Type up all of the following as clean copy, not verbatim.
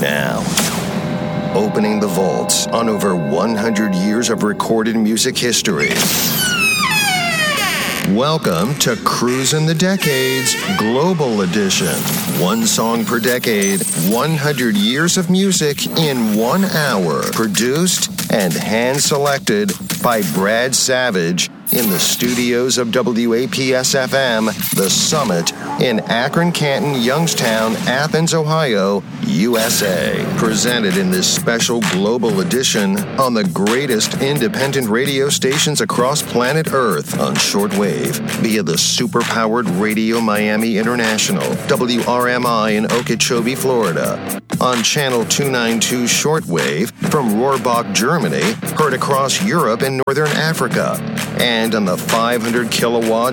Now, opening the vaults on over 100 years of recorded music history. Welcome to Cruisin' the Decades Global Edition. One song per decade, 100 years of music in 1 hour. Produced and hand-selected by Brad Savage in the studios of WAPS-FM, The Summit in Akron, Canton, Youngstown, Athens, Ohio, USA. Presented in this special global edition on the greatest independent radio stations across planet Earth on shortwave via the super-powered Radio Miami International, WRMI in Okeechobee, Florida. On Channel 292 shortwave from Rohrbach, Germany, heard across Europe and Northern Africa. And on the 500 kilowatt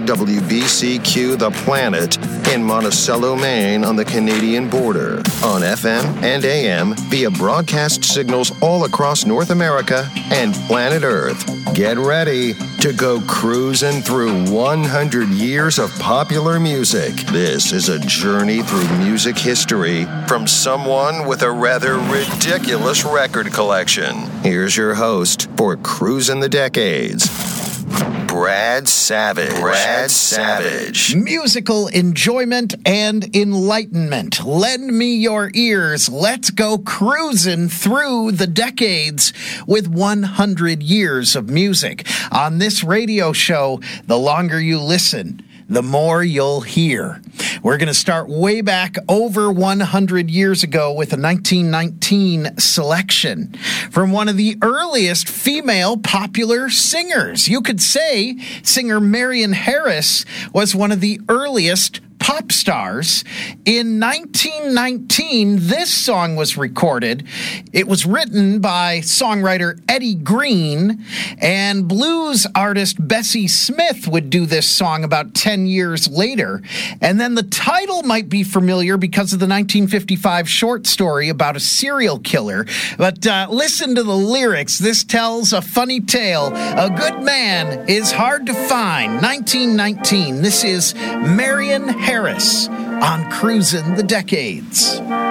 WBCQ The Planet in Monticello, Maine on the Canadian border. On FM and AM via broadcast signals all across North America and planet Earth. Get ready to go cruising through 100 years of popular music. This is a journey through music history from someone with a rather ridiculous record collection. Here's your host for Cruisin' the Decades, Brad Savage. Brad Savage. Musical enjoyment and enlightenment. Lend me your ears. Let's go cruising through the decades with 100 years of music. On this radio show, the longer you listen, the more you'll hear. We're going to start way back over 100 years ago with a 1919 selection from one of the earliest female popular singers. You could say singer Marion Harris was one of the earliest pop stars. In 1919, this song was recorded. It was written by songwriter Eddie Green, and blues artist Bessie Smith would do this song about 10 years later. And then the title might be familiar because of the 1955 short story about a serial killer. But listen to the lyrics. This tells a funny tale. A good man is hard to find. 1919. This is Marion Harris on Cruisin' the Decades.